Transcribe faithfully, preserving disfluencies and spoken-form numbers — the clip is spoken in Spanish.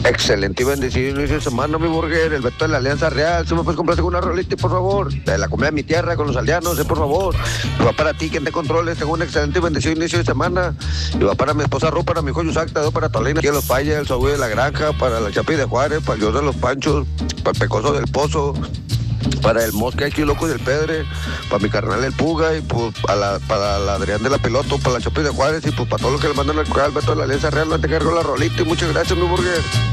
Excelente y bendecido inicio de semana, mi burger. El Beto de la Alianza Real. Si me puedes comprar una rolita, por favor. De la comida de mi tierra con los aldeanos, eh, por favor. Y va para ti, quien te controles. Tengo un excelente y bendecido inicio de semana. Y va para mi esposa Ru, para mi hijo Yusacta, para Tolina, aquí en Los Payas, el Saúl de la Granja, para la Chapi de Juárez, para el Dios de los Panchos, para el Pecoso del Pozo, para el Mosque aquí loco del Pedre, para mi carnal el Puga y pues a la, para la Adrián de la Piloto, para la Chapi de Juárez y pues para todos los que le mandan al corral, Beto de la Alianza Real. No te cargo la rolita y muchas gracias, mi burger.